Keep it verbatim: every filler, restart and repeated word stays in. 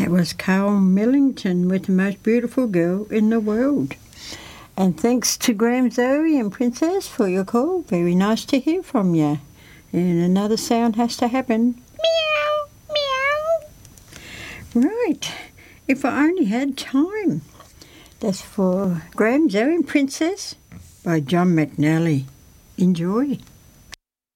That was Carl Millington with The Most Beautiful Girl in the World. And thanks to Graham, Zoe and Princess for your call. Very nice to hear from you. And another sound has to happen. Meow, meow. Right. If I only had time. That's for Graham, Zoe and Princess by John McNally. Enjoy.